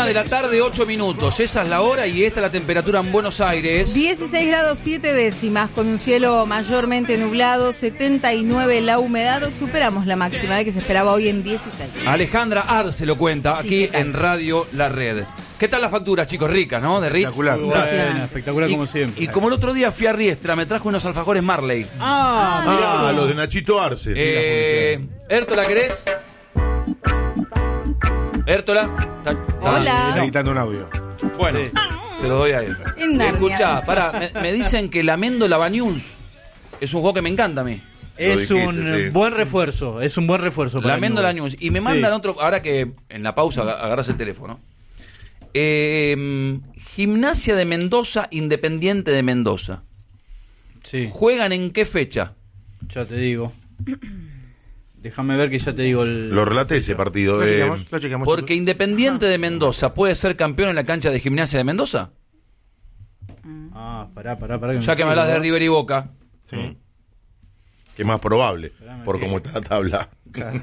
de la tarde, 8 minutos. Esa es la hora y esta es la temperatura en Buenos Aires. 16 grados 7 décimas, con un cielo mayormente nublado, 79 la humedad. Superamos la máxima que se esperaba hoy en 16. Alejandra Arce lo cuenta Sí, aquí en Radio La Red. ¿Qué tal la factura, chicos? Ricas, ¿no? De Ritz. Espectacular. Gracias. Espectacular como siempre. Y como el otro día fui a Riestra, me trajo unos alfajores Marley. Mirá. Los de Nachito Arce. ¿Értola querés? ¿Értola? Hola. Está quitando un audio. Bueno, se lo doy a él. En Narnia. Escuchá, pará, me dicen que la Méndola News es un juego que me encanta a mí. Es dijiste, un sí. buen refuerzo. Es un buen refuerzo. La para Méndola Newell's. News. Y me mandan otro, ahora que en la pausa agarras el teléfono. Gimnasia de Mendoza, Independiente de Mendoza. Sí, ¿Juegan en qué fecha? ya te digo. Déjame ver que ya te digo el... Lo relaté ese partido. Lo chequeamos. Porque Independiente de Mendoza puede ser campeón en la cancha de Gimnasia de Mendoza. Pará. Ya que me hablas de River y Boca. Sí. Que es más probable, Esperame, por que- cómo está la tabla. Claro.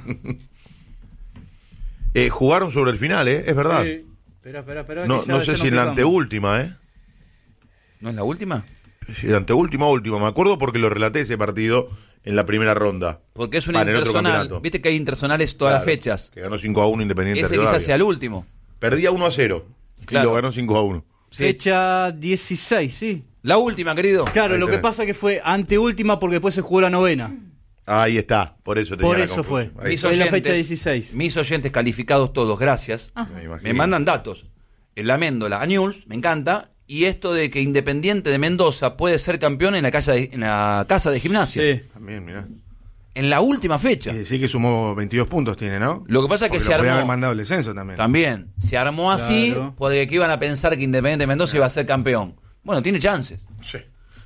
Jugaron sobre el final, es verdad. Sí. Espera. No, que ya- no sé ya si nos en la picamos. anteúltima, ¿No es la última? Si la anteúltima o última. Me acuerdo porque lo relaté ese partido en la primera ronda. Porque es una Para el otro intersonal. campeonato. Viste que hay intersonales todas las Claro, fechas. Que ganó 5-1 Independiente Ese Rivadavia. quizás sea el último. Perdía 1-0. Claro. Y lo ganó 5-1. Sí. Fecha 16, sí. La última, querido. Claro, Ahí lo que tenés. pasa que fue anteúltima porque después se jugó la novena. Ahí está. Por eso tenía Por la eso confusión. fue. Ahí Mis está. Es la oyentes, fecha 16. Mis oyentes calificados todos, gracias. Me imagino. Me mandan datos. En la Méndola, a News, me encanta. Y esto de que Independiente de Mendoza puede ser campeón en la casa de Gimnasia. Sí. También, mirá. En la última fecha. Y decir que sumó 22 puntos tiene, ¿no? Lo que pasa es que Porque se lo podía armó. haber mandado el descenso también. También. Se armó así Claro. porque que iban a pensar que Independiente de Mendoza iba a ser campeón. Bueno, tiene chances. Sí.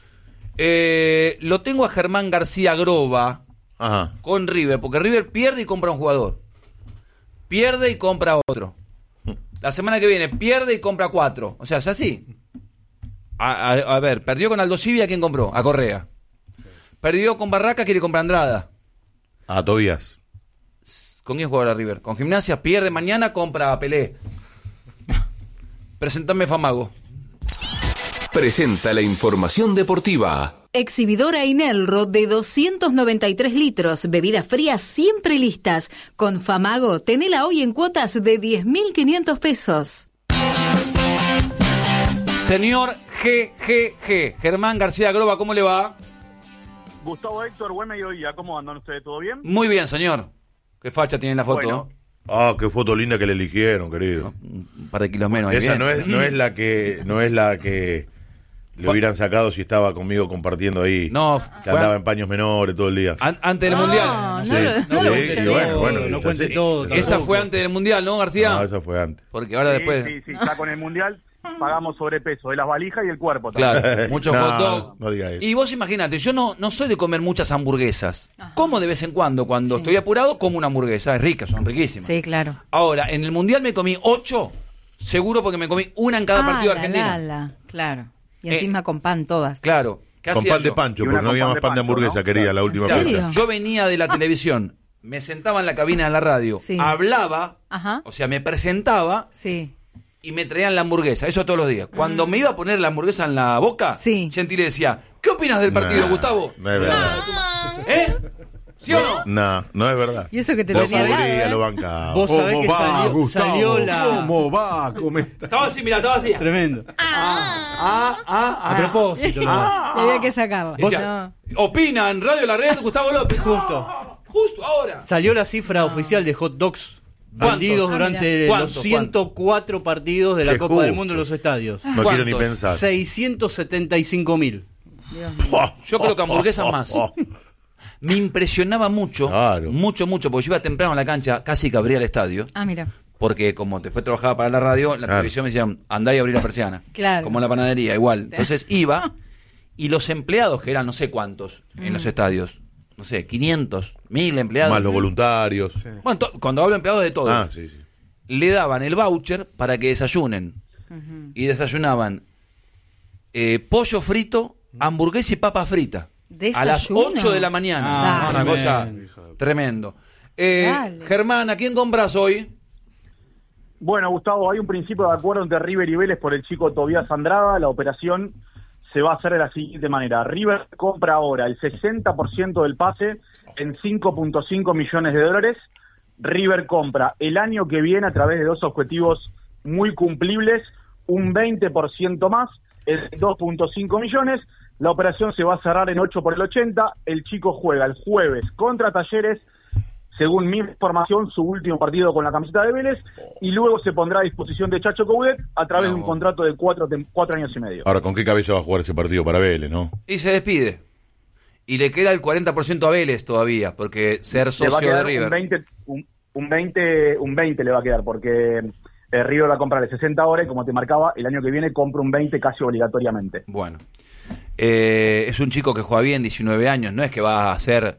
Lo tengo a Germán García Groba Ajá. con River, porque River pierde y compra un jugador. Pierde y compra otro. La semana que viene pierde y compra 4. O sea, es así. A ver, perdió con Aldo Civi, ¿a quién compró? A Correa. Perdió con Barraca, quiere comprar Andrada. A Tobías. ¿Con quién juega la River? Con Gimnasia, pierde mañana, compra a Pelé. Presentame Famago. Presenta la información deportiva. Exhibidora Inelro de 293 litros, bebidas frías siempre listas. Con Famago, tenela hoy en cuotas de 10.500 pesos. Señor GGG, Germán García Groba, ¿cómo le va? Gustavo Héctor, buen mediodía. ¿Cómo andan ustedes? ¿Todo bien? Muy bien, señor. ¿Qué facha tiene en la foto? Bueno. Ah, qué foto linda que le eligieron, querido. Un par de kilos menos. ahí, Esa bien. no es la que le hubieran sacado si estaba conmigo compartiendo ahí. No, que fue andaba en paños menores todo el día. antes del No, Mundial. no lo- no lo Sí, escuché sí, bien. bueno, no es cuente así. todo. Esa tampoco. fue antes del Mundial, ¿no, García? No, esa fue antes. Porque ahora después... Sí, ya con el Mundial pagamos sobrepeso de las valijas y el cuerpo también. Claro, muchos No, hot dog. no diga eso. Y vos imagínate, yo no soy de comer muchas hamburguesas. Como de vez en cuando Sí. estoy apurado, como una hamburguesa. Es rica, son riquísimas. Sí, claro. Ahora, en el Mundial me comí 8, seguro porque me comí una en cada partido de Argentina. Claro. Y encima con pan todas. Claro. ¿Qué Con hacía pan de yo? pancho, Y una porque no con había pan más de pan de pancho, hamburguesa, ¿no? quería la última ¿En serio? fecha. Yo venía de la televisión, me sentaba en la cabina de la radio, Sí. hablaba, Ajá. o sea, me presentaba Sí. y me traían la hamburguesa, eso todos los días. Cuando me iba a poner la hamburguesa en la boca, Sí. Gentile decía, ¿qué opinas del partido, Nah, Gustavo? No es verdad. ¿Eh? ¿Sí o no? No, no es verdad. Y eso que te Lo tenía al lado, cubría, ¿eh? lo bancaba. Vos sabés que Gustavo? salió la... ¿Cómo va? ¿Cómo está? Estaba así, mirá, estaba así. Tremendo. A A propósito. ¿no? Había que sacarla. Decía, opina en Radio La Red, Gustavo López. Justo. Justo ahora. Salió la cifra oficial de hot dogs vendidos ¿Cuántos? durante mira. los ¿Cuántos? 104 partidos de la Qué Copa del justo. Mundo en los estadios. No quiero ni ¿Cuántos? pensar. 675.000. Yo creo que hamburguesas más. Me impresionaba mucho, Claro. mucho, porque yo iba temprano a la cancha, casi que abría el estadio. Ah, mira. Porque como después trabajaba para la radio, la Claro. televisión me decían, andá y abrí la persiana. Claro. Como en la panadería, igual. Entonces iba, y los empleados, que eran no sé cuántos en los estadios, no sé, 500, 1000 empleados. Más los voluntarios. Bueno, cuando hablo de empleados de todo, Ah, sí, sí. le daban el voucher para que desayunen. Y desayunaban pollo frito, hamburguesa y papa frita. A las ¿Desayuno? 8 de la mañana. Ah, Una cosa tremendo. tremendo. Dale. Germán, ¿a quién compras hoy? Bueno, Gustavo, hay un principio de acuerdo entre River y Vélez por el chico Tobías Andrada. La operación se va a hacer de la siguiente manera. River compra ahora el 60% del pase en 5.5 millones de dólares. River compra el año que viene, a través de dos objetivos muy cumplibles, un 20% más, en 2.5 millones. La operación se va a cerrar en 8 por el 80. El chico juega el jueves contra Talleres, según mi información, su último partido con la camiseta de Vélez, y luego se pondrá a disposición de Chacho Coudet a través de un contrato de 4 años y medio. Ahora, ¿con qué cabeza va a jugar ese partido para Vélez, no? Y se despide. Y le queda el 40% a Vélez todavía, porque ser socio de River. Un 20 le va a quedar, porque River va a comprar el 60 ahora y, como te marcaba, el año que viene compra un 20 casi obligatoriamente. Bueno. Es un chico que juega bien, 19 años, no es que va a ser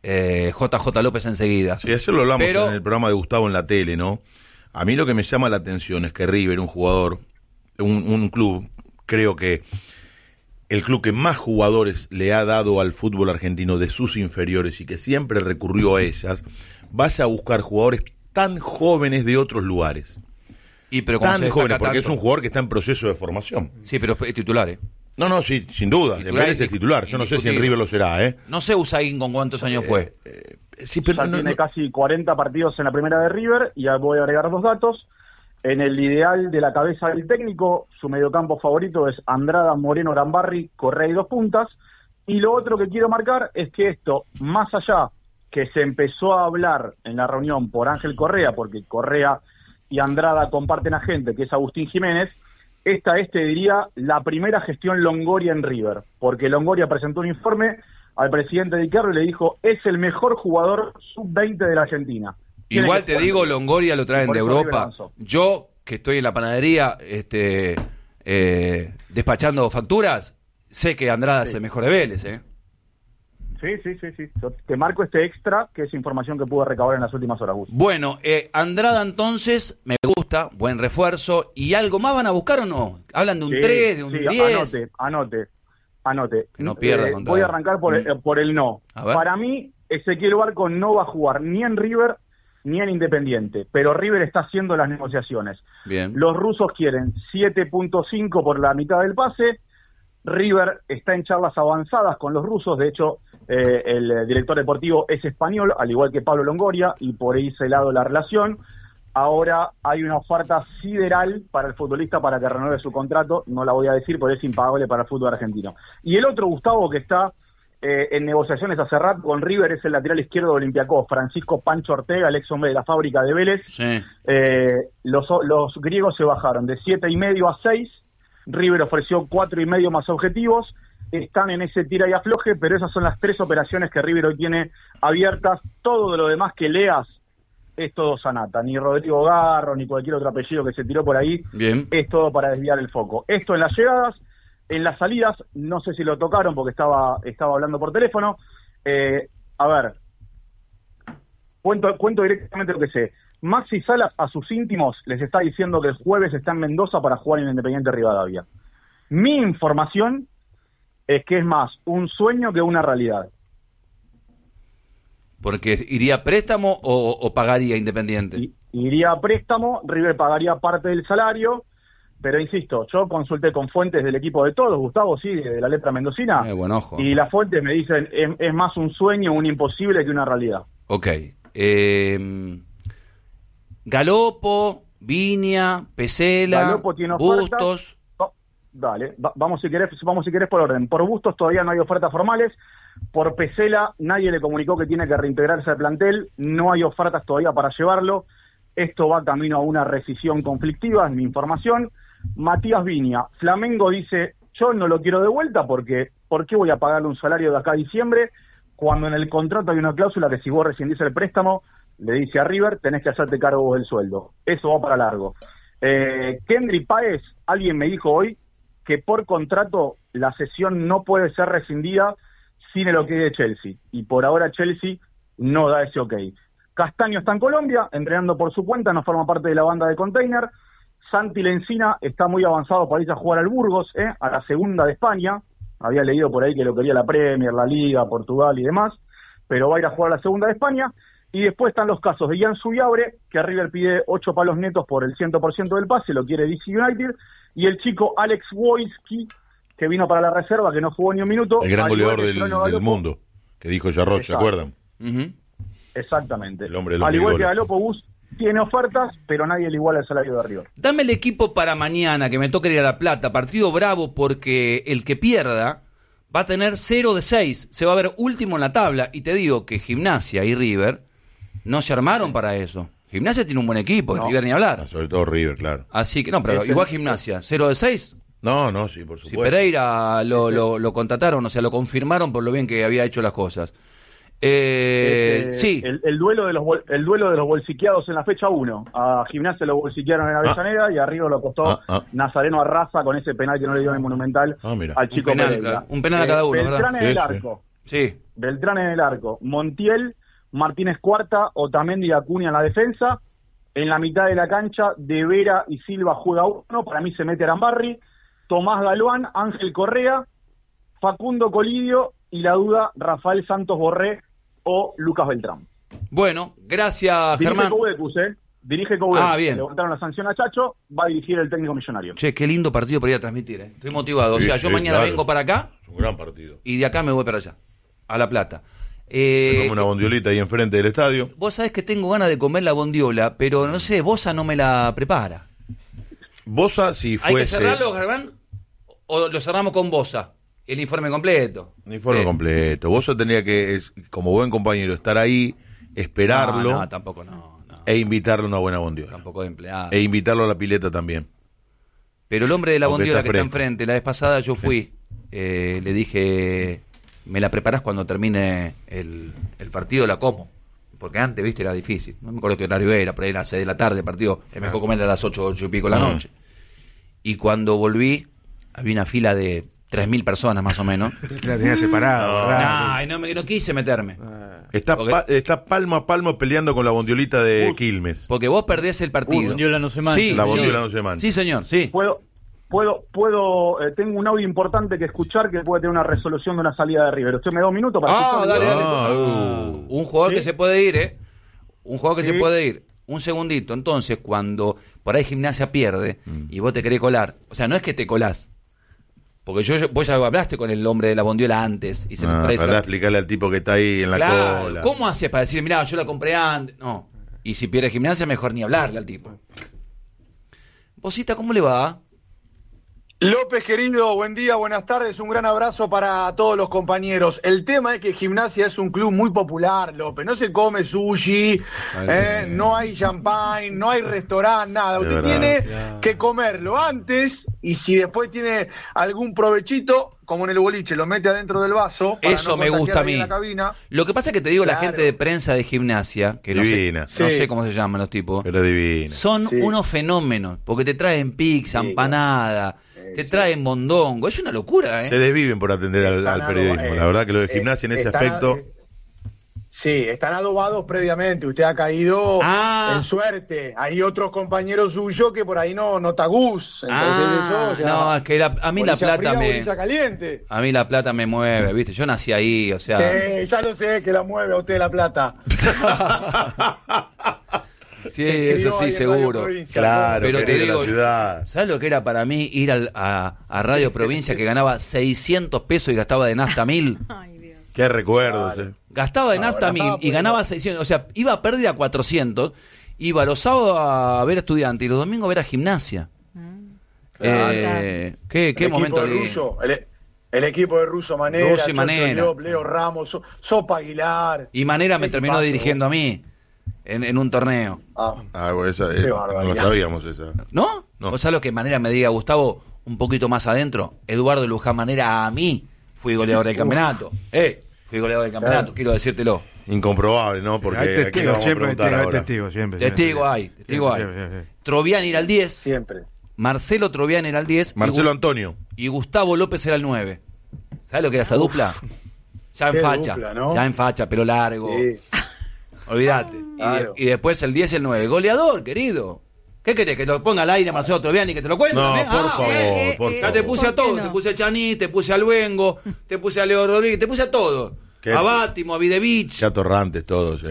JJ López enseguida. Sí, eso lo hablamos en el programa de Gustavo en la tele, ¿no? A mí lo que me llama la atención es que River, un jugador, un club, creo que el club que más jugadores le ha dado al fútbol argentino de sus inferiores y que siempre recurrió a ellas, vaya a buscar jugadores tan jóvenes de otros lugares. Pero tan jóvenes, porque es un jugador que está en proceso de formación. Sí, pero es titular, ¿eh? No, sí, sin duda. En Vélez es titular. Yo no sé si en River lo será, ¿eh? No sé Usain con cuántos años fue. Sí, pero tiene casi 40 partidos en la primera de River, y voy a agregar 2 datos. En el ideal de la cabeza del técnico, su mediocampo favorito es Andrada, Moreno, Rambarri, Correa y 2 puntas. Y lo otro que quiero marcar es que esto, más allá que se empezó a hablar en la reunión por Ángel Correa, porque Correa y Andrada comparten agente, que es Agustín Jiménez, esta es, te diría, la primera gestión Longoria en River, porque Longoria presentó un informe al presidente de Icarro y le dijo: es el mejor jugador sub-20 de la Argentina. Igual te digo, Longoria lo traen de Europa. Yo, que estoy en la panadería despachando facturas, sé que Andrada es el mejor de Vélez, ¿eh? Sí. Yo te marco este extra, que es información que pude recabar en las últimas horas, Gus. Bueno, Andrada entonces, me gusta, buen refuerzo. ¿Y algo más van a buscar o no? ¿Hablan de un 3, de un 10? Anote. Que no pierda voy a arrancar por el no. Para mí, Ezequiel Barco no va a jugar ni en River ni en Independiente, pero River está haciendo las negociaciones. Bien. Los rusos quieren 7.5 por la mitad del pase. River está en charlas avanzadas con los rusos. De hecho, el director deportivo es español, al igual que Pablo Longoria, y por ahí se lado la relación. Ahora hay una oferta sideral para el futbolista para que renueve su contrato. No la voy a decir porque es impagable para el fútbol argentino. Y el otro, Gustavo, que está en negociaciones hace rato con River, es el lateral izquierdo de Olympiacos, Francisco Pancho Ortega, el ex hombre de la fábrica de Vélez. Sí. Los griegos se bajaron de 7,5 a 6. River ofreció 4,5 más objetivos. Están en ese tira y afloje, pero esas son las 3 operaciones que River hoy tiene abiertas. Todo lo demás que leas es todo Sanata. Ni Rodrigo Garro, ni cualquier otro apellido que se tiró por ahí. Bien. Es todo para desviar el foco. Esto en las llegadas. En las salidas, no sé si lo tocaron porque estaba hablando por teléfono. A ver, cuento directamente lo que sé. Maxi Salas a sus íntimos les está diciendo que el jueves está en Mendoza para jugar en Independiente Rivadavia. Mi información es que es más un sueño que una realidad. Porque iría a préstamo o pagaría Independiente. Iría a préstamo, River pagaría parte del salario, pero insisto, yo consulté con fuentes del equipo de todos, Gustavo, sí, de la letra mendocina, Buen ojo. Y las fuentes me dicen es más un sueño, un imposible que una realidad. Ok. Galopo, Viña, Pesela, Galopo tiene ofertas. Bustos. Dale, vamos si querés por orden. Por Bustos todavía no hay ofertas formales. Por Pesela nadie le comunicó que tiene que reintegrarse al plantel. No hay ofertas todavía para llevarlo. Esto va camino a una rescisión conflictiva, es mi información. Matías Viña, Flamengo dice: yo no lo quiero de vuelta porque ¿por qué voy a pagarle un salario de acá a diciembre cuando en el contrato hay una cláusula que si vos rescindís el préstamo, le dice a River, tenés que hacerte cargo vos del sueldo? Eso va para largo. Kendry Páez, alguien me dijo hoy que por contrato la cesión no puede ser rescindida sin el ok de Chelsea, y por ahora Chelsea no da ese ok. Castaño está en Colombia, entrenando por su cuenta, no forma parte de la banda de Container. Santi Lencina está muy avanzado para irse a jugar al Burgos, a la segunda de España. Había leído por ahí que lo quería la Premier, la Liga, Portugal y demás, pero va a ir a jugar a la segunda de España. Y después están los casos de Ian Subiabre, que River pide 8 palos netos por el 100% del pase, lo quiere DC United, y el chico Alex Wojcicki, que vino para la reserva, que no jugó ni un minuto. El gran goleador del Galopo, mundo, que dijo Jarrot, ¿se acuerdan? Exactamente. El hombre de los al igual que goles. Galopo, Bus tiene ofertas, pero nadie le iguala el salario de River. Dame el equipo para mañana, que me toca ir a La Plata. Partido bravo, porque el que pierda va a tener 0 de 6. Se va a ver último en la tabla. Y te digo que Gimnasia y River no se armaron para eso. Gimnasia tiene un buen equipo, No. River ni hablar. Sobre todo River, claro. Así que, no, pero igual Gimnasia, 0 de 6. No, sí, por Si supuesto. Pereira lo contrataron, o sea, lo confirmaron por lo bien que había hecho las cosas. Sí. El duelo de los bolsiqueados en la fecha 1. A Gimnasia lo bolsiquearon en Avellaneda y a River lo costó Nazareno Arraza con ese penal que no le dio en el Monumental Mira. al chico Un penal, Pereira. claro. Un penal a cada uno, Beltrán ¿verdad? en el Sí, arco. Sí. Beltrán en el arco. Montiel, Martínez Cuarta, Otamendi y Acuña en la defensa. En la mitad de la cancha, De Vera y Silva juega uno. Para mí se mete Arambarri. Tomás Galván, Ángel Correa, Facundo Colidio y la duda Rafael Santos Borré o Lucas Beltrán. Bueno, gracias, Dirige Germán. Couecus, Dirige Couecus. Ah, bien. Levantaron la sanción a Chacho, va a dirigir el técnico millonario. Che, qué lindo partido para ir a transmitir, ¿eh? Estoy motivado. O Sí, sea, yo sí, mañana claro. vengo para acá Es un gran partido. y de acá me voy para allá, a La Plata. Como una bondiolita ahí enfrente del estadio. Vos sabés que tengo ganas de comer la bondiola, pero no sé, Bosa no me la prepara. Bosa, si ¿Hay que fuese... cerrarlo, Germán? ¿O lo cerramos con Bosa? El informe completo. Un informe Sí. completo. Bosa tendría que, como buen compañero, estar ahí, esperarlo No, tampoco, no. e invitarlo a una buena bondiola. Tampoco de empleado. E invitarlo a la pileta también. Pero el hombre de la Aunque bondiola está que está fresco. enfrente, la vez pasada yo fui, le dije, me la preparás cuando termine el partido, la como. Porque antes, viste, era difícil. No me acuerdo qué horario era, por ahí a las 6 de la tarde el partido, que me dejó comer a las 8 y pico de la noche. Y cuando volví, había una fila de 3.000 personas más o menos. La tenía separada, ¿verdad? Ay, no quise meterme. Está, Porque- está palmo a palmo peleando con la bondiolita de Quilmes. Porque vos perdés el partido. Bondiola no se mancha. Sí, La sí. bondiola no se mancha. Sí, señor, sí. Tengo un audio importante que escuchar que puede tener una resolución de una salida de River. ¿Usted me da un minuto para escucharlo? Dale. Un jugador ¿Sí? que se puede ir, ¿eh? Un jugador que Sí. se puede ir. Un segundito. Entonces, cuando por ahí Gimnasia pierde y vos te querés colar, o sea, no es que te colás. Porque vos ya hablaste con el hombre de la bondiola antes y se me parece. Para explicarle al tipo que está ahí en la Claro, cola. ¿cómo haces para decir, mirá, yo la compré antes? No. Y si pierde Gimnasia, mejor ni hablarle al tipo. Vosita, ¿cómo le va? López, querido, buen día, buenas tardes, un gran abrazo para todos los compañeros. El tema es que Gimnasia es un club muy popular, López, no se come sushi, no hay champagne, no hay restaurante, nada. De Usted verdad. tiene que comerlo antes y si después tiene algún provechito, como en el boliche, lo mete adentro del vaso. Para Eso no me gusta a contagiar ahí mí. en la cabina. Lo que pasa es que te digo, la Claro. gente de prensa de Gimnasia, que no Divina. sé, no Sí. sé cómo se llaman los tipos, Pero divina. son Sí. unos fenómenos, porque te traen pizza, Sí, empanada, te traen mondongo, es una locura, Se desviven por atender al Están periodismo. La verdad que lo de Gimnasia en ese están aspecto... Sí, están adobados previamente. Usted ha caído en suerte. Hay otros compañeros suyos que por ahí no tagús. No, es que a mí la plata caliente. a mí la plata me mueve, ¿viste? Yo nací ahí, o sea, Sí, ya lo sé que la mueve a usted la plata. sí, Se eso crió sí, ahí en seguro. Radio Provincia. Claro, Pero te querido, digo, la ciudad. ¿sabes lo que era para mí ir a Radio Provincia que ganaba 600 pesos y gastaba de nafta 1.000? Qué recuerdos. Gastaba de nafta 1.000 y ganaba 600, o sea, iba a pérdida 400, iba los sábados a ver a Estudiantes y los domingos a ver a Gimnasia. Qué El momento equipo de lindo. Russo, el equipo de Russo Manera, Russo y Chocho Manera. Diop, Leo Ramos, Sopa Aguilar. Y Manera me Qué terminó equipazo. dirigiendo a mí en un torneo. Bueno, esa, Qué no barbaridad. lo sabíamos esa. ¿No? No. O sea, lo que Manera me diga, Gustavo, un poquito más adentro, Eduardo Luján Manera a mí, fui goleador del campeonato. Fui goleador del campeonato, quiero decírtelo. Incomprobable, ¿no? Porque Hay ¿a quién le testigos, vamos a siempre preguntar hay ahora? testigos, siempre. Testigo hay, testigo hay. Troviani era el 10, Siempre. Marcelo Troviani era el 10 Marcelo Antonio. y Gustavo López era el 9. ¿Sabes lo que era esa dupla? Ya en Qué facha, dupla, ¿no? ya en facha, pelo largo. Sí. Olvídate. Claro. Y después el 10 y el 9. Goleador, querido. ¿Qué querés? ¿Que lo ponga al aire Marcelo Troviani y que te lo cuente? No, también? por favor, por Ya favor. te puse a ¿Por qué todos. no? Te puse a Chaní, te puse a Luengo, te puse a Leo Rodríguez, te puse a todos. Qué- A Bátimo, a Videvich. Qué atorrantes todos,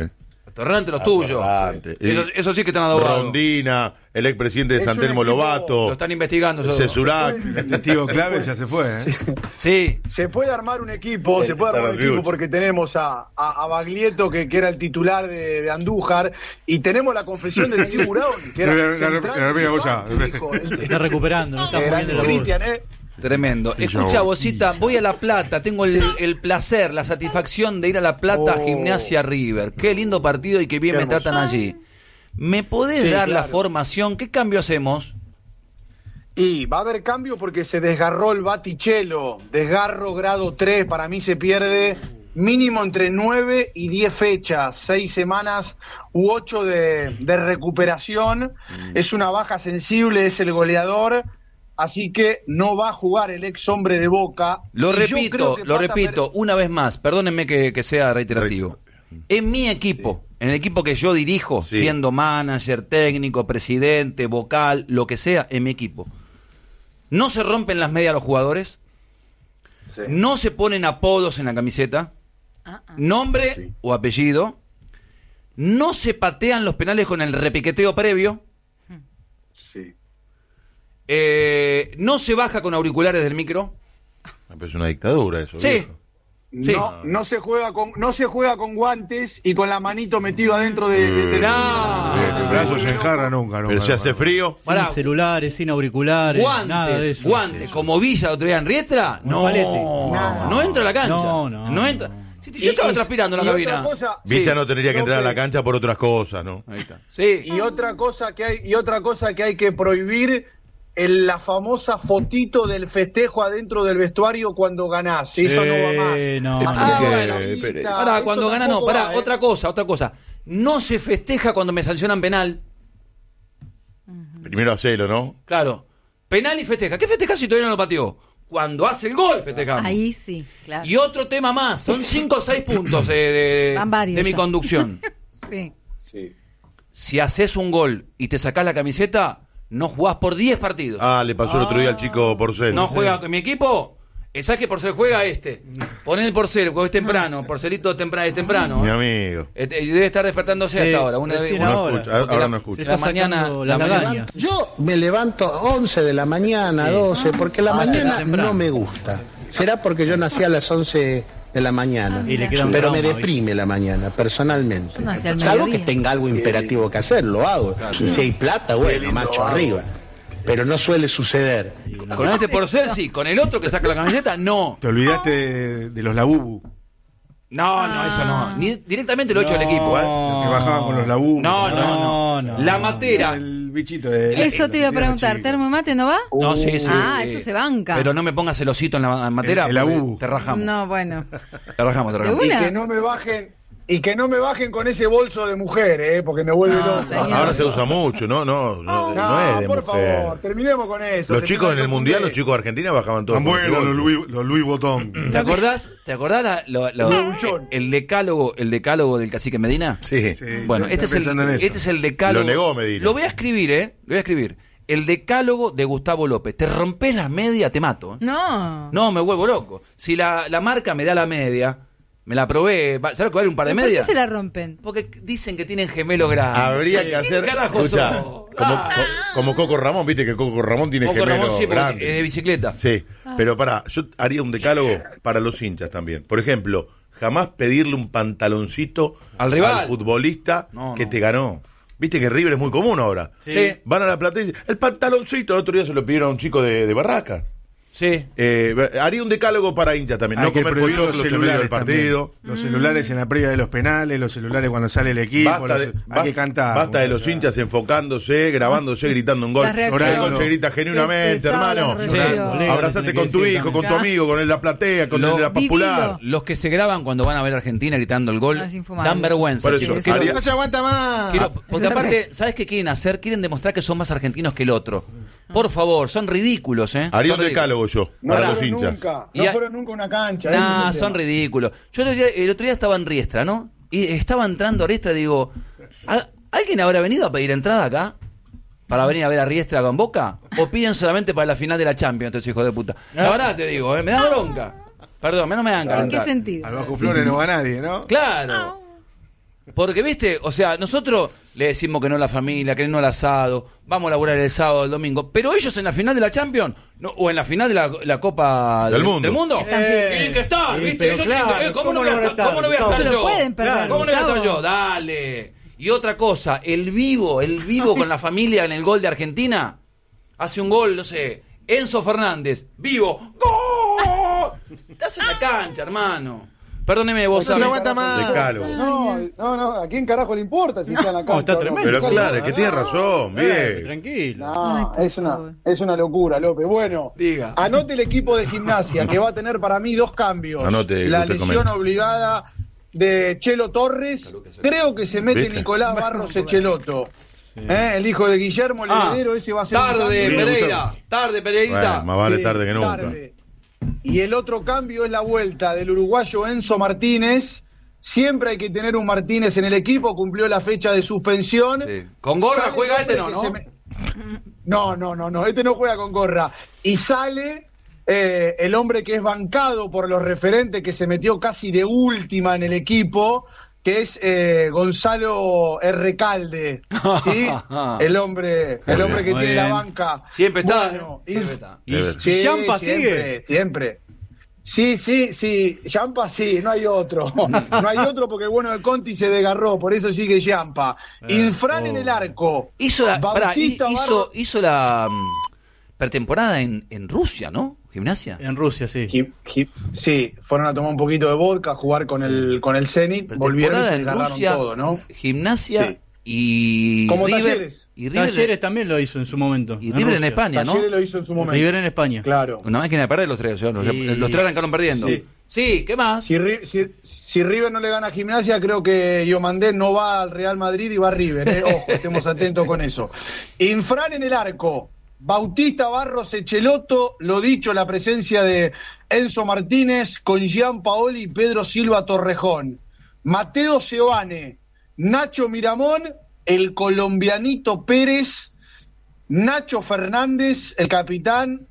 Torrante los tuyos. Torrante. Eso sí que están adobados. Rondina, el expresidente de Es San un Telmo equipo- Lobato. Lo están investigando. eso. Cesurac. El testigo clave ya se fue, ¿eh? Sí. Se puede armar un equipo, porque tenemos a Baglietto, que era el titular de Andújar, y tenemos la confesión del tiburón, que era central. Está recuperando, no está muy bien de la voz. Cristian, Tremendo. Escucha, Bocita, voy a La Plata. Tengo el placer, la satisfacción de ir a La Plata a Gimnasia River. Qué lindo partido y qué bien me tratan allí. ¿Me podés dar la formación? ¿Qué cambio hacemos? Y va a haber cambio porque se desgarró el Baticello, desgarro grado 3, para mí se pierde mínimo entre 9 y 10 fechas, 6 semanas u 8 de recuperación. Es una baja sensible, es el goleador, así que no va a jugar el ex hombre de Boca. Lo Y yo creo repito, que una vez más. Perdónenme que sea reiterativo. En mi equipo, en el equipo que yo dirijo, Sí. siendo manager, técnico, presidente, vocal, lo que sea, en mi equipo, no se rompen las medias los jugadores, Sí. no se ponen apodos en la camiseta, nombre o apellido, no se patean los penales con el repiqueteo previo, Sí. no se baja con auriculares del micro. Es una dictadura eso. Sí. viejo. Sí. No se juega con guantes y con la manito metido adentro de No. El brazo se enjarra nunca. Pero si hace frío. Sin Pará. celulares, sin auriculares, nada de eso. Guantes, como Villa el otro día en Riestra, no, palete. no entra a la cancha. No. entra. Si yo estaba transpirando en la cabina. Otra cosa, Villa no tendría que entrar a la López, cancha por otras cosas, ¿no? Ahí está. Sí. y otra cosa que hay que prohibir, la famosa fotito del festejo adentro del vestuario cuando ganás. Eso no va más. No, Así no. que, Bueno, Pérez, Pará, eso cuando gana no, tampoco pará, va, ¿eh? otra cosa. No se festeja cuando me sancionan penal. Primero hacelo, ¿no? Claro. Penal y festeja. ¿Qué festeja si todavía no lo pateó? Cuando hace el gol festejamos. Ahí sí, claro. Y otro tema más, son 5 o 6 puntos de Van varios mi ya. conducción. Sí. Sí. Si haces un gol y te sacás la camiseta, no jugás por 10 partidos. Ah, le pasó el otro día al chico Porcel. No juega con mi equipo. ¿Sabes que Porcel juega este? Poné el Porcel, porque es temprano. Porcelito es temprano. Mi amigo. Debe estar despertándose Sí, hasta ahora. Una vez, recién una- ahora. Escucha, ahora no escucha. Se está La mañana- sacando la las mañana- lagañas. Yo me levanto 11 de la mañana, 12, porque la mañana temprano. no me gusta. Será porque yo nací a las 11 de la mañana. Y le queda un Pero me trauma, deprime la mañana, personalmente. Yo nací al Salvo que mediodía. tenga algo imperativo que hacer, lo hago. Y si hay plata, bueno, macho arriba. Pero no suele suceder. Con este Porcel sí, con el otro que saca la camiseta, no. Te olvidaste de los labubu. No, eso no. Directamente lo he hecho al equipo. Los que bajaban con los labubu. No. La matera. El bichito de. Eso te iba a preguntar, ¿termo y mate no va? No, sí. Ah, eso se banca. Pero no me pongas el osito en la matera. El porque abubu. Te rajamos. No, bueno. Te rajamos. ¿De una? Y que no me bajen con ese bolso de mujer, porque me vuelve loco. señor. Ahora se usa mucho, no es de por mujer. favor, terminemos con eso. Los Se chicos en el terminó mundial, con los chicos de Argentina bajaban todos. Tan con ese buenos bolso. los Louis Vuitton. ¿Te acordás el decálogo del cacique Medina? Sí. Sí, Bueno, estoy este pensando en eso. es el decálogo. Lo negó Medina. Lo voy a escribir, Lo voy a escribir. El decálogo de Gustavo López. Te rompes la media, te mato. No. No, me vuelvo loco. Si la marca me da la media, me la probé. ¿Sabes que vale un par de ¿Por qué medias? se la rompen? Porque dicen que tienen gemelos grandes. Habría que hacer. ¿Qué carajo Escuchá, sos? como Coco Ramón, viste que Coco Ramón tiene Coco gemelos Ramón sí, porque grandes. es de bicicleta. Sí, pero pará, yo haría un decálogo para los hinchas también. Por ejemplo, jamás pedirle un pantaloncito Al rival. futbolista No, que no. te ganó. Viste que River es muy común ahora. Sí. Van a La Plata y dicen, el pantaloncito, el otro día se lo pidieron a un chico de Barracas. Sí. Haría un decálogo para hinchas también. Hay No que comer prohibir los pochoclos en medio del celulares partido. también. Los celulares en la previa de los penales, los celulares cuando sale el equipo. Hay que cantar. Basta de los hinchas enfocándose, grabándose, gritando un gol. Las reacciones. El gol se grita genuinamente, Qué pesado, hermano. las reacciones. Abrazate Tiene con que tu decir hijo, con tu también. amigo, con el de la platea, con el de la popular. Vivilo. Los que se graban cuando van a ver a Argentina gritando el gol No, es infumable. dan vergüenza. Por eso, chicos. Sí, haría- No se aguanta más. Porque aparte, ¿sabes qué quieren hacer? Quieren demostrar que son más argentinos que el otro. Por favor, son ridículos, ¿eh? haría Son un ridículos. decálogo yo, No para los fueron hinchas. nunca, Y no a- fueron nunca a una cancha. ese Nah, es el son tema. ridículos. Yo el otro día estaba en Riestra, ¿no? Y estaba entrando a Riestra y digo, ¿alguien habrá venido a pedir entrada acá? ¿Para venir a ver a Riestra con Boca? ¿O piden solamente para la final de la Champions, estos hijos de puta? La verdad te digo, me da bronca. Perdón, no me dan ¿En ganas. qué sentido? Al Bajo Flores no va nadie, ¿no? Claro. Porque, viste, o sea, nosotros le decimos que no a la familia, que no al asado, vamos a laburar el sábado, el domingo, pero ellos en la final de la Champions, o en la final de la Copa del Mundo, tienen que estar, viste, ellos claro, ¿cómo no voy a estar yo? ¿Cómo no voy a estar yo? Dale. Y otra cosa, el vivo con la familia en el gol de Argentina, hace un gol, no sé, Enzo Fernández, vivo, ¡gol! Estás en la cancha, hermano. Perdóneme, vos sabés. No, ¿a quién carajo le importa si está en la cancha? Está tremendo. Pero claro, es que tiene razón, bien. Tranquilo. No, es una locura, López. Bueno, diga. Anote el equipo de Gimnasia, que va a tener para mí 2 cambios. Anote, la lesión obligada de Chelo Torres. Creo que se mete Nicolás Barros Echeloto. Sí. El hijo de Guillermo, el heredero, ese va a ser tarde, Pereirita. Bueno, más vale tarde que nunca. Tarde. Y el otro cambio es la vuelta del uruguayo Enzo Martínez. Siempre hay que tener un Martínez en el equipo, cumplió la fecha de suspensión. Sí. ¿Con gorra juega este no? No, este no juega con gorra. Y sale el hombre que es bancado por los referentes, que se metió casi de última en el equipo, que es Gonzalo Recalde, ¿sí? el hombre que tiene la banca. Siempre está. Bueno, siempre está. Sí, Yampa siempre, siempre. Sí, Yampa sí, no hay otro. No hay otro porque bueno, el Conti se desgarró, por eso sigue Yampa. Infran en el arco. Hizo la pretemporada en Rusia, ¿no? Gimnasia. En Rusia, sí. Sí, fueron a tomar un poquito de vodka, a jugar con el Zenit, volvieron y se desgarraron Rusia, todo, ¿no? Gimnasia y como River. Talleres. Y River Talleres también lo hizo en su momento. Y River en España, ¿no? Talleres lo hizo en su momento. River en España. Claro. Una máquina de perder los tres, los tres arrancaron perdiendo. Sí, ¿qué más? Si River no le gana a Gimnasia, creo que Diomandé no va al Real Madrid y va a River. Ojo, estemos atentos con eso. Infran en el arco. Bautista Barros Echeloto, lo dicho, la presencia de Enzo Martínez con Gianpaoli y Pedro Silva Torrejón. Mateo Seoane, Nacho Miramón, el colombianito Pérez, Nacho Fernández, el capitán,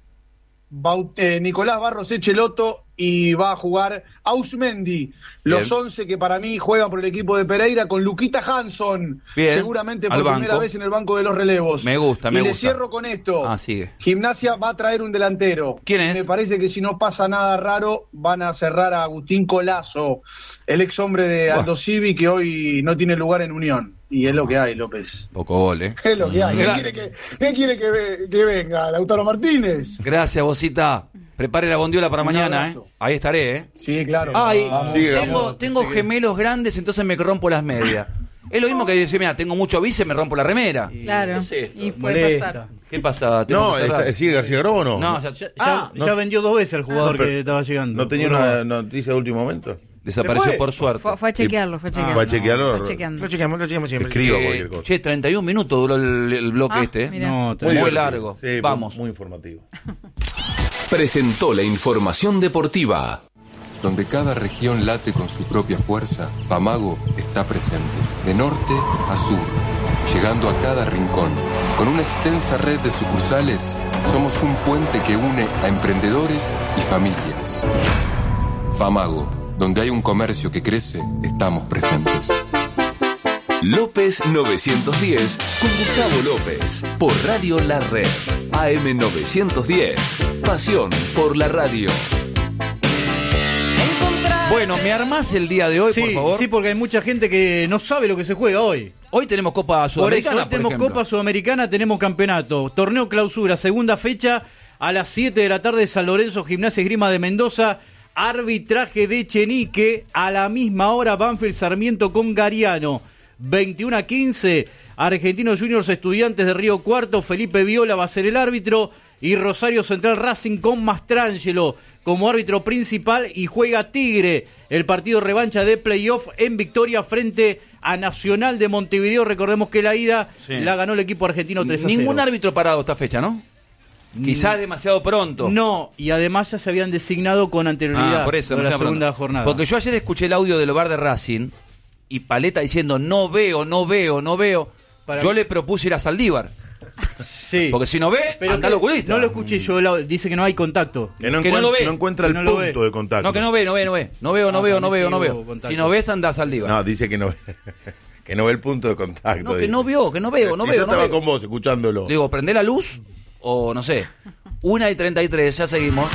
Nicolás Barros Echeloto, y va a jugar Ausmendi. Los 11 que para mí juegan por el equipo de Pereira con Luquita Hanson, seguramente por primera vez en el banco de los relevos. Me gusta. Y le cierro con esto. Sigue. Gimnasia va a traer un delantero. ¿Quién es? Me parece que si no pasa nada raro, van a cerrar a Agustín Colazo, el ex hombre de Aldo Civi, que hoy no tiene lugar en Unión. Y es lo que hay, López. Poco gol, ¿eh? Es lo que hay. ¿Qué quiere que venga? ¿Lautaro Martínez? Gracias, Bocita. Prepare la bondiola para mañana, ¿eh? Ahí estaré, ¿eh? Sí, claro. Tengo gemelos grandes, entonces me rompo las medias. Es lo mismo que decir, mira, tengo mucho bici, me rompo la remera. Claro. ¿Qué es esto? Y puede pasar. ¿Qué pasa? ¿Sigue García Grobo o no? No, ya vendió 2 veces el jugador que estaba llegando. ¿No tenía una noticia de último momento? Desapareció por suerte. Fue a chequearlo. Fue a chequearlo. Lo chequeamos siempre. Escribo cualquier cosa. 31 minutos duró el bloque No, muy largo. Sí, vamos. Muy informativo. Presentó la información deportiva. Donde cada región late con su propia fuerza, Famago está presente, de norte a sur, llegando a cada rincón. Con una extensa red de sucursales, somos un puente que une a emprendedores y familias. Famago, donde hay un comercio que crece, estamos presentes. López 910 con Gustavo López por Radio La Red. AM 910. Pasión por la radio. Bueno, ¿me armás el día de hoy, por favor? Sí, porque hay mucha gente que no sabe lo que se juega hoy. Hoy tenemos Copa Sudamericana, hoy tenemos Copa Sudamericana, tenemos campeonato. Torneo clausura, segunda fecha, a las 7 de la tarde, San Lorenzo, Gimnasia Esgrima de Mendoza. Arbitraje de Chenique, a la misma hora Banfield Sarmiento con Gariano. 21:15, Argentinos Juniors Estudiantes de Río Cuarto, Felipe Viola va a ser el árbitro, y Rosario Central Racing con Mastrangelo como árbitro principal, y juega Tigre, el partido revancha de playoff en Victoria frente a Nacional de Montevideo. Recordemos que la ida la ganó el equipo argentino 3-0. Ningún árbitro parado esta fecha, ¿no? Quizás demasiado pronto. No, y además ya se habían designado con anterioridad por eso, de la segunda jornada. Porque yo ayer escuché el audio del bar de Racing y Paleta diciendo no veo. Yo le propuse ir a Saldívar. Sí. Porque si no ve, anda al oculista. No lo escuché yo, dice que no hay contacto. Que no lo ve. No encuentra el punto de contacto. No, que no ve. No veo. Contacto. Si no ves, andás al diva. No, dice que no ve. Que no ve el punto de contacto. No, que no veo. Yo estaba con vos escuchándolo. Digo, prende la luz o no sé. 1:33, ya seguimos.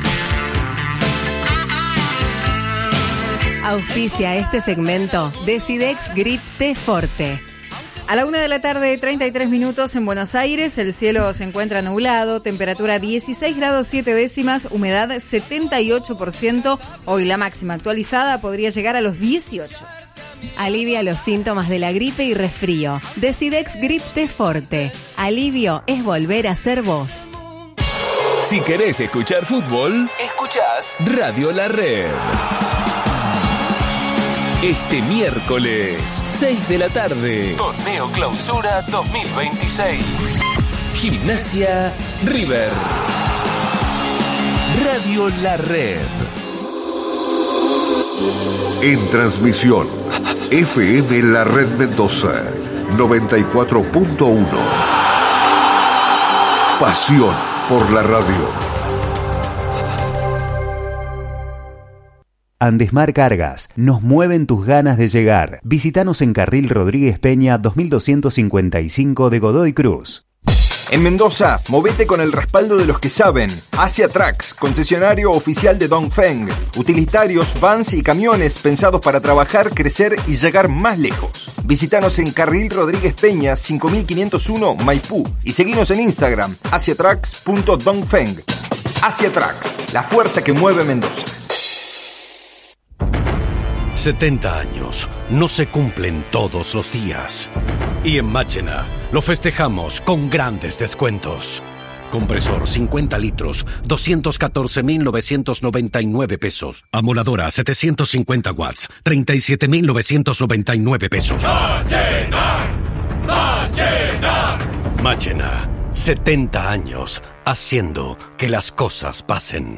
Auspicia este segmento Decidex Grip T Forte. A la 1:33 en Buenos Aires, el cielo se encuentra nublado, temperatura 16 grados 7 décimas, humedad 78%, hoy la máxima actualizada podría llegar a los 18. Alivia los síntomas de la gripe y resfrío. Decidex Grip T Forte. Alivio es volver a ser vos. Si querés escuchar fútbol, escuchás Radio La Red. Este miércoles, 6 de la tarde, Torneo Clausura 2026. Gimnasia River. Radio La Red. En transmisión, FM La Red Mendoza, 94.1. Pasión por la radio. Andesmar Cargas, nos mueven tus ganas de llegar. Visítanos en Carril Rodríguez Peña 2255 de Godoy Cruz. En Mendoza, movete con el respaldo de los que saben. Asia Trucks, concesionario oficial de Dongfeng. Utilitarios, vans y camiones pensados para trabajar, crecer y llegar más lejos. Visítanos en Carril Rodríguez Peña 5501 Maipú y seguinos en Instagram asiatrucks.dongfeng. Asia Trucks, la fuerza que mueve Mendoza. 70 años no se cumplen todos los días. Y en Máchena lo festejamos con grandes descuentos. Compresor 50 litros, 214.999 pesos. Amoladora 750 watts, 37.999 pesos. ¡Máchena! ¡Máchena! Máchena, 70 años haciendo que las cosas pasen.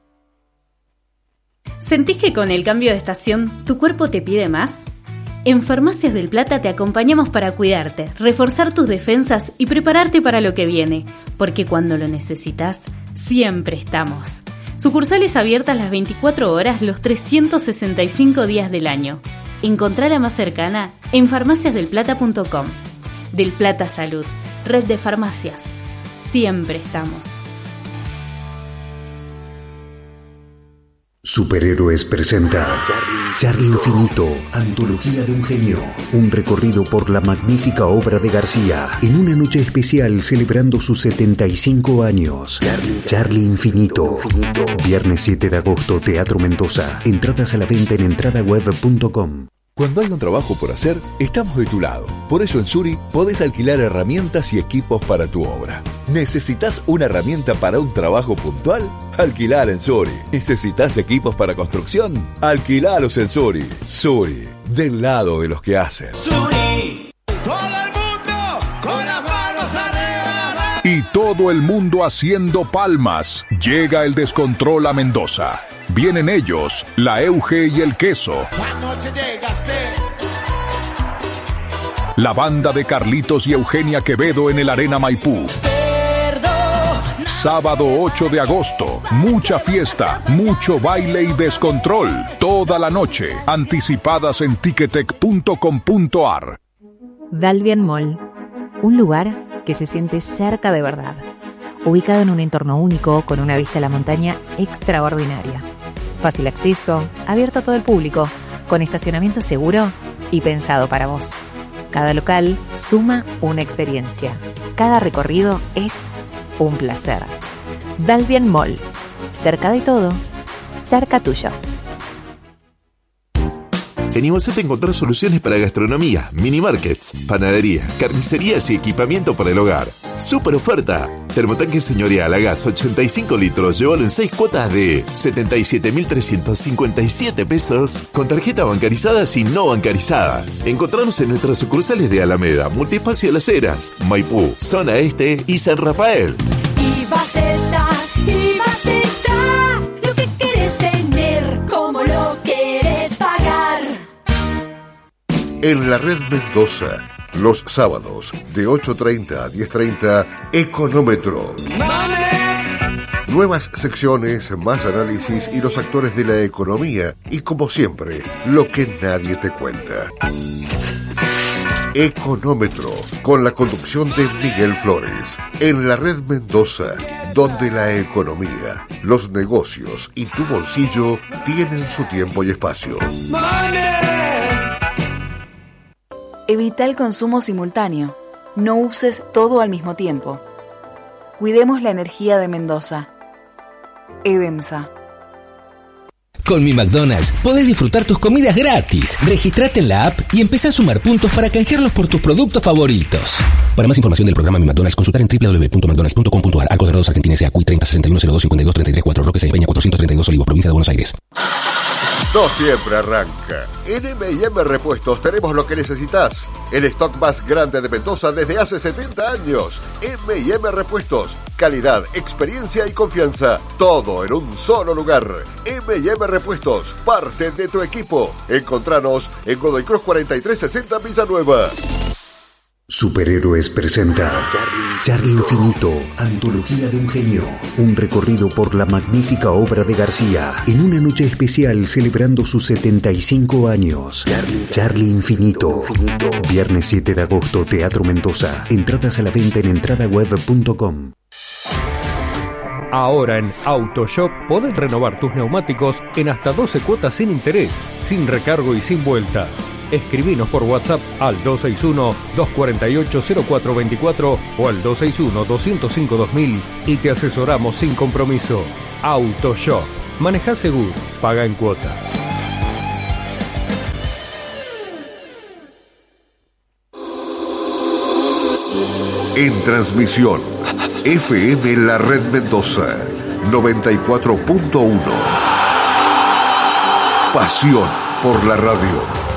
¿Sentís que con el cambio de estación tu cuerpo te pide más? En Farmacias del Plata te acompañamos para cuidarte, reforzar tus defensas y prepararte para lo que viene, porque cuando lo necesitas, siempre estamos. Sucursales abiertas las 24 horas, los 365 días del año. Encontrá la más cercana en farmaciasdelplata.com. Del Plata Salud, red de farmacias. Siempre estamos. Superhéroes presenta Charlie Infinito, antología de un genio. Un recorrido por la magnífica obra de García en una noche especial celebrando sus 75 años. Charlie Infinito. Viernes 7 de agosto, Teatro Mendoza. Entradas a la venta en entradaweb.com. Cuando hay un trabajo por hacer, estamos de tu lado. Por eso en Suri podés alquilar herramientas y equipos para tu obra. ¿Necesitas una herramienta para un trabajo puntual? Alquilar en Suri. ¿Necesitas equipos para construcción? Alquilalos en Suri. Suri, del lado de los que hacen. Suri. Todo el mundo con las manos arriba. Y todo el mundo haciendo palmas. Llega el descontrol a Mendoza. Vienen ellos, la Euge y el Queso. Anoche llegaste. La banda de Carlitos y Eugenia Quevedo en el Arena Maipú. Sábado 8 de agosto, mucha fiesta, mucho baile y descontrol. Toda la noche, anticipadas en ticketek.com.ar. Dalvian Mall, un lugar que se siente cerca de verdad. Ubicado en un entorno único, con una vista a la montaña extraordinaria. Fácil acceso, abierto a todo el público, con estacionamiento seguro y pensado para vos. Cada local suma una experiencia. Cada recorrido es un placer. Dalvian Mall. Cerca de todo, cerca tuyo. En Iguacete encontrar soluciones para gastronomía, mini markets, panadería, carnicerías y equipamiento para el hogar. ¡Super oferta! Termotanque señorial a gas 85 litros, llévalo en 6 cuotas de 77.357 pesos con tarjeta bancarizadas y no bancarizadas. Encontrarnos en nuestras sucursales de Alameda, Multiespacio Las Heras, Maipú, Zona Este y San Rafael. Iguaceta, lo que querés tener, como lo querés pagar. En la Red Mendoza, Los sábados de 8:30 a 10:30, Económetro. Nuevas secciones, más análisis y los actores de la economía. Y como siempre, lo que nadie te cuenta. Económetro, con la conducción de Miguel Flores, en la Red Mendoza, donde la economía, los negocios y tu bolsillo tienen su tiempo y espacio. Evita el consumo simultáneo. No uses todo al mismo tiempo. Cuidemos la energía de Mendoza. EDEMSA. Con Mi McDonald's podés disfrutar tus comidas gratis. Registrate en la app y empezá a sumar puntos para canjearlos por tus productos favoritos. Para más información del programa Mi McDonald's, consultar en www.mcdonalds.com.ar. Arcos Dorados Argentina S.A. CUI 30 61 02 52 33 4 Roque Peña 432 Olivos, provincia de Buenos Aires. No siempre arranca. En M&M Repuestos tenemos lo que necesitas. El stock más grande de Mendoza desde hace 70 años. M&M Repuestos. Calidad, experiencia y confianza. Todo en un solo lugar. M&M Repuestos. Parte de tu equipo. Encontranos en Godoy Cruz 4360 Villanueva. Superhéroes presenta Charlie Infinito, antología de un genio. Un recorrido por la magnífica obra de García en una noche especial celebrando sus 75 años. Charlie Infinito. Viernes 7 de agosto, Teatro Mendoza. Entradas a la venta en entradaweb.com. Ahora en AutoShop podés renovar tus neumáticos en hasta 12 cuotas sin interés, sin recargo y sin vuelta. Escribinos por WhatsApp al 261-248-0424 o al 261-205-2000 y te asesoramos sin compromiso. AutoShop. Manejá seguro. Paga en cuotas. En transmisión, FM La Red Mendoza, 94.1. Pasión por la radio.